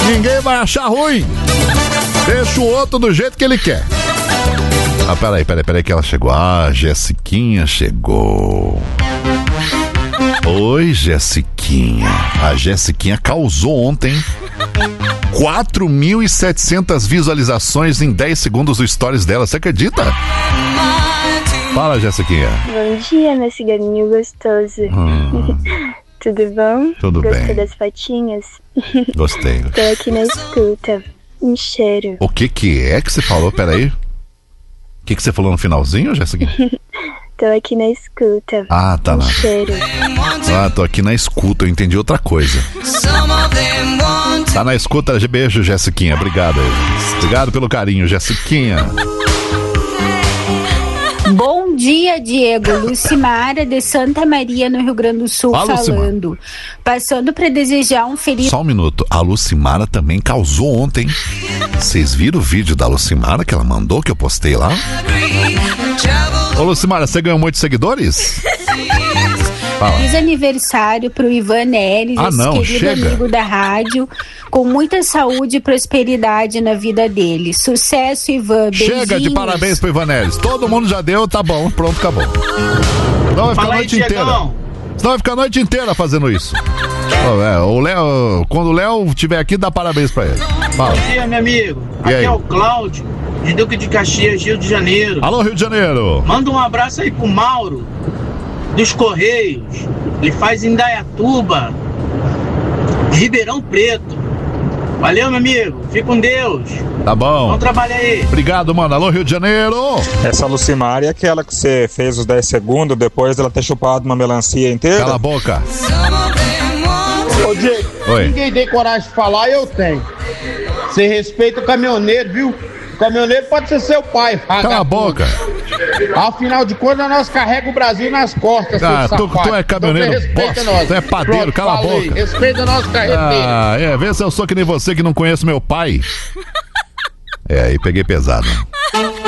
Ninguém vai achar ruim. Deixa o outro do jeito que ele quer. Ah, peraí que ela chegou. Ah, Jessiquinha chegou. Oi, Jessiquinha. A Jessiquinha causou ontem 4.700 visualizações em 10 segundos do stories dela. Você acredita? Fala, Jessiquinha. Bom dia, meu ciganinho gostoso. Tudo bom? Tudo Gostou bem. das fotinhas? Gostei. Tô aqui na escuta. Um cheiro. O que é que você falou? Peraí. O que você falou no finalzinho, Jessiquinha? Tô aqui na escuta. Ah, tá Um lá. cheiro. Ah, tô aqui na escuta, eu entendi outra coisa. Tá na escuta, beijo, Jessiquinha. Obrigado aí. Obrigado pelo carinho, Jessiquinha. Bom dia, Diego. Lucimara de Santa Maria, no Rio Grande do Sul, Fala, falando. Passando para desejar um feliz... Só um minuto. A Lucimara também causou ontem. Vocês viram o vídeo da Lucimara que ela mandou, que eu postei lá? Ô, Lucimara, você ganhou muitos seguidores? Fala. Feliz aniversário pro Ivan Neres, esse querido chega. amigo da rádio, com muita saúde e prosperidade na vida dele. Sucesso, Ivan. Beijinhos. Chega de parabéns pro Ivanelis. Todo mundo já deu, tá bom, pronto, acabou. Não vai ficar a noite inteira. Senão vai ficar a noite inteira fazendo isso. O Léo, quando o Léo estiver aqui, dá parabéns pra ele. Fala. Bom dia, meu amigo. Aqui é o Cláudio, de Duque de Caxias, Rio de Janeiro. Alô, Rio de Janeiro. Manda um abraço aí pro Mauro, dos Correios. Ele faz em Indaiatuba, Ribeirão Preto. Valeu, meu amigo. Fica com Deus. Tá bom. Bom trabalho aí. Obrigado, mano. Alô, Rio de Janeiro. Essa Lucimara é aquela que você fez os 10 segundos depois dela ter chupado uma melancia inteira? Cala a boca. Ô, Diego, Oi. ninguém tem coragem de falar, eu tenho. Você respeita o caminhoneiro, viu? O caminhoneiro pode ser seu pai. Cala a boca. Afinal de contas, nós carregamos o Brasil nas costas, Ah, seu tu safado. é caminhoneiro, Então, respeita bosta, nós. tu é padeiro, Pronto, cala a falei. boca. Respeita nosso carreteiro. Vê se eu sou que nem você que não conheço meu pai. Aí peguei pesado.